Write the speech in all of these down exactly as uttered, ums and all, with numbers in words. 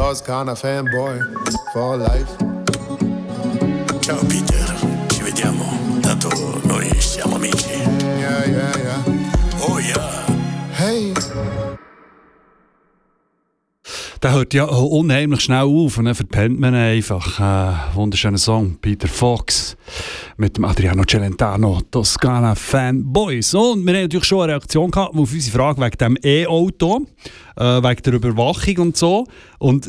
Toscana fanboy for life. Ciao Peter, ci vediamo. Tanto noi siamo amici. Yeah, yeah, yeah. Oh ja. Hey. Der hört ja unheimlich schnell auf und dann verpennt man einfach. Äh, wunderschöner Song, Peter Fox mit dem Adriano Celentano, Toscana Fanboys. Und wir haben natürlich schon eine Reaktion gehabt auf unsere Frage wegen dem E-Auto, äh, wegen der Überwachung und so. Und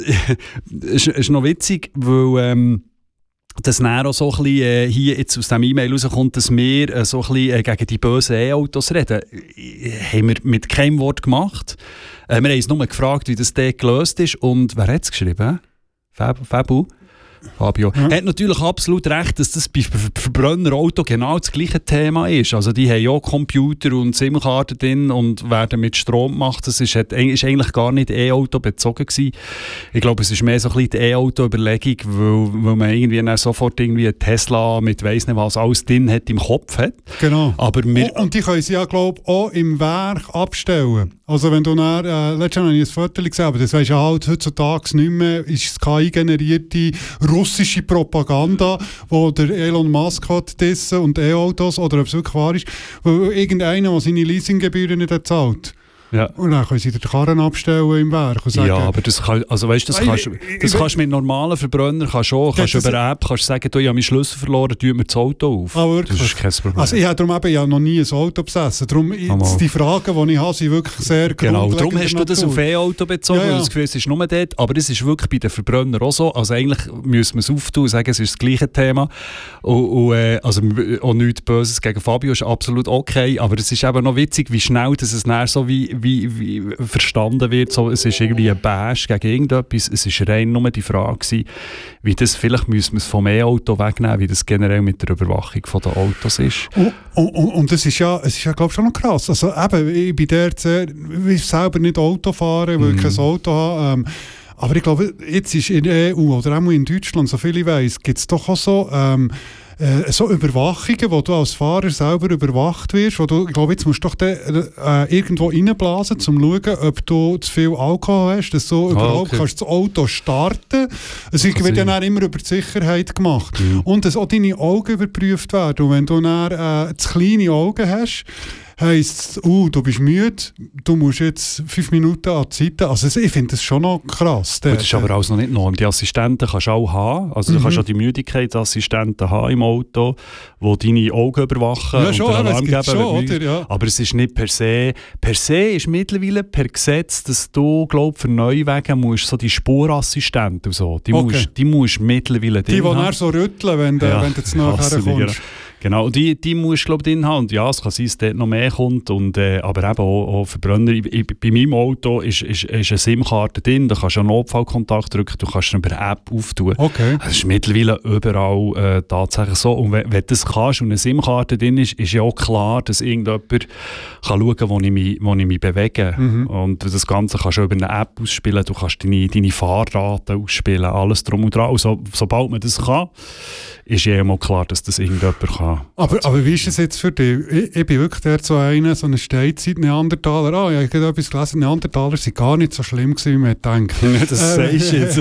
es ist noch witzig, weil ähm, dass dann auch so ein bisschen, äh, hier jetzt aus diesem E-Mail rauskommt, dass wir äh, so ein bisschen äh, gegen die bösen E-Autos reden. Äh, haben wir mit keinem Wort gemacht. Äh, wir haben uns nur gefragt, wie das dort gelöst ist. Und wer hat es geschrieben? Fab, Fabu? Fabio. Er ja. hat natürlich absolut recht, dass das bei Verbrennerauto genau das gleiche Thema ist. Also die haben ja Computer und SIM-Karten drin und werden mit Strom gemacht. Das ist, ist eigentlich gar nicht E-Auto bezogen gewesen. Ich glaube, es ist mehr so ein bisschen die E-Auto-Überlegung, weil, weil man irgendwie dann sofort irgendwie einen Tesla mit weiss nicht was alles drin hat im Kopf hat. Genau. Aber wir, oh, und die können sie ja, glaube ich, auch im Werk abstellen. Also wenn du dann, äh, letztes Mal habe ich ein Foto gesehen, aber das weisst du halt heutzutage nicht mehr, ist es K I-generierte russische Propaganda, wo der Elon Musk hat dissen und E-Autos, oder ob es wirklich wahr ist, weil irgendeiner, der seine Leasinggebühren nicht zahlt. Ja. Und dann können sie den Karren abstellen im Werk und sagen... Ja, aber das, kann, also weißt, das, kannst, das kannst du mit normalen Verbrennern kannst auch, kannst über eine App kannst sagen, du, ich habe meinen Schlüssel verloren, tue mir das Auto auf. Ah, wirklich? Das ist kein Problem. Also ich habe darum eben ja noch nie ein Auto besessen. Darum, jetzt die Fragen, die ich habe, sind wirklich sehr genau, darum hast du das auf E-Auto bezogen, ja, ja. weil das Gefühl es ist nur dort. Aber es ist wirklich bei den Verbrennern auch so. Also eigentlich müssen wir es auftun und sagen, es ist das gleiche Thema. Und, und, äh, also auch nichts Böses gegen Fabio ist absolut okay. Aber es ist eben noch witzig, wie schnell dass es nachher so wie, wie, wie verstanden wird, so, es ist irgendwie ein Bash gegen irgendetwas. Es war rein nur die Frage gewesen, wie das, vielleicht müssen wir es vom E-Auto wegnehmen, wie das generell mit der Überwachung der Autos ist. Und, und, und das ist ja, es ist ja glaube ich, schon noch krass. Also eben, ich bin dort sehr, ich will selber nicht Auto fahren, weil ich mm. kein Auto habe. Ähm, aber ich glaube, jetzt ist in der E U oder auch in Deutschland, so viel ich weiss, gibt es doch auch so... Ähm, Äh, so Überwachungen, wo du als Fahrer selber überwacht wirst, wo du, ich glaube, jetzt musst du doch de, äh, irgendwo reinblasen, um zu schauen, ob du zu viel Alkohol hast, dass du überhaupt okay. kannst das Auto starten. Es wird also ja dann immer über die Sicherheit gemacht. Mhm. Und dass auch deine Augen überprüft werden. Und wenn du dann äh, zu kleine Augen hast, heisst es, uh, du bist müde, du musst jetzt fünf Minuten an die Seite. Also ich finde das schon noch krass. Der, das ist aber alles noch nicht Norm. Die Assistenten kannst du auch haben. Also du mhm. kannst auch die Müdigkeitsassistenten haben im Auto, die deine Augen überwachen ja, schon, und den Alarm geben. Schon, oder, ja. Aber es ist nicht per se. Per se ist mittlerweile per Gesetz, dass du, glaube ich, für Neuwagen musst so die Spurassistenten und so, die, okay. musst, die musst mittlerweile drin haben. Die, die dann so rütteln, wenn, ja, wenn du jetzt nachher kommst. Genau, die, die musst du glaube ich drin haben. Und ja, es kann sein, dass dort noch mehr kommt. Und, äh, aber eben auch, auch Verbrenner. Ich, ich, bei meinem Auto ist, ist, ist eine SIM-Karte drin, da kannst du einen Notfallkontakt drücken, du kannst ihn über eine App auftun. Okay. Das ist mittlerweile überall äh, tatsächlich so. Und wenn, wenn du das kannst und eine SIM-Karte drin ist, ist ja auch klar, dass irgendjemand kann schauen kann, wo ich mich, wo ich mich bewege. Mhm. Und das Ganze kannst du über eine App ausspielen, du kannst deine, deine Fahrdaten ausspielen, alles drum und dran. Und so, sobald man das kann, ist ja immer klar, dass das irgendjemand kann. Aber, aber wie ist es jetzt für dich? Ich, ich bin wirklich der so einer, so eine Steinzeit-Neandertaler. Ah, ich habe etwas gelesen, Neandertaler waren gar nicht so schlimm gewesen, wie man denkt. Das ähm, sagst du jetzt.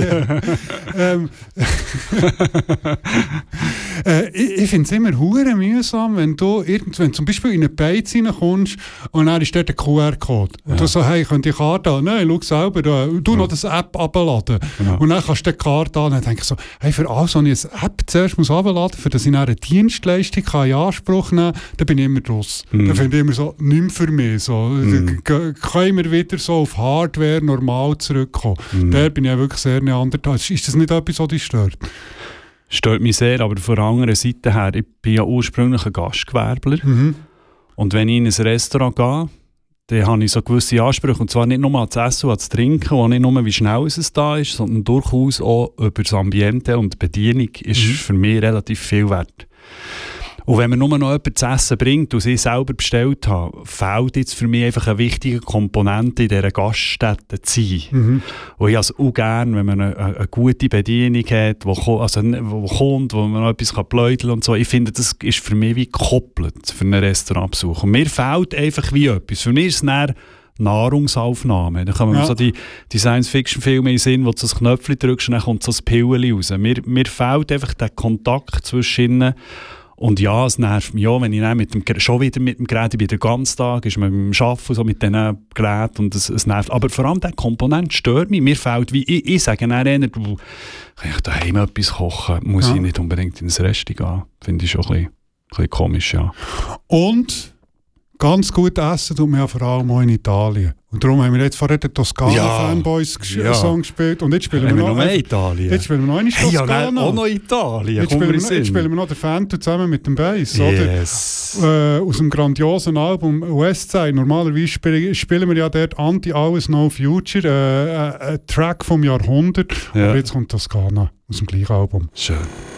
ähm, äh, ich ich finde es immer hure mühsam, wenn du irgend, wenn zum Beispiel in eine Beiz reinkommst und dann ist dort ein Q R-Code. Und ja. du so, hey, könnt die Karte an? Nein, schau selber, da. du ja. noch das App abladen. Ja. Und dann kannst du die Karte an. Und dann denke ich so, hey, für alles, wenn ich eine App zuerst muss abladen, für das ich eine Dienstleistung kann in Anspruch nehmen kann, dann bin ich immer draus. Mm. Dann finde ich immer so, nicht mehr für mich. So. Mm. Können wir wieder so auf Hardware normal zurückkommen. Mm. Da bin ich ja wirklich sehr neandertal. Ist das nicht etwas, was dich stört? Stört mich sehr, aber von der anderen Seite her, ich bin ja ursprünglich ein Gastgewerbler. Mhm. Und wenn ich in ein Restaurant gehe, dann habe ich so gewisse Ansprüche. Und zwar nicht nur an das Essen und an das Trinken, und nicht nur, wie schnell es da ist, sondern durchaus auch über das Ambiente und die Bedienung ist mhm. für mich relativ viel wert. Und wenn man nur noch jemanden zu essen bringt und sie selber bestellt hat, fehlt jetzt für mich einfach eine wichtige Komponente in dieser Gaststätte zu sein. Mhm. Und ich also auch gerne, wenn man eine, eine gute Bedienung hat, die also, wo kommt, wo man noch etwas pläudeln kann und so. Ich finde, das ist für mich wie gekoppelt für einen Restaurantbesuch. Und mir fehlt einfach wie etwas. Für mich ist es dann Nahrungsaufnahme. Da kommen Ja. so die, die Science-Fiction-Filme in den Sinn, wo du so ein Knöpfchen drückst und dann kommt so ein Pillen raus. Mir, mir fehlt einfach der Kontakt zwischen ihnen. Und ja, es nervt mich auch, wenn ich dann mit dem, schon wieder mit dem Gerät, ich bin den ganzen Tag, ist man beim Arbeiten so mit diesen Geräten und es, es nervt. Aber vor allem der Komponent stört mich. Mir fehlt, wie ich, ich sage dann eher, du, kann ich daheim etwas kochen, muss Ja. ich nicht unbedingt ins Restaurant gehen. Finde ich schon ein bisschen, ein bisschen komisch, ja. Und ganz gut essen tut man ja vor allem auch in Italien. Und darum haben wir jetzt vorher den Toskana-Fanboys Ja. Ja. Song gespielt. Und jetzt spielen Haben wir wir noch, noch mehr Italien? jetzt spielen wir noch eine Hey, ja, Toskana. nein, auch noch Italien. Jetzt Komm, spielen, wir wir noch, jetzt spielen sind. wir noch den Phantom zusammen mit dem Bass, Yes. oder? Äh, aus dem grandiosen Album Westside. Normalerweise spiel, spielen wir ja dort Anti-Alles No Future, äh, äh, ein Track vom Jahrhundert. Ja. Aber jetzt kommt Toskana aus dem gleichen Album. Schön.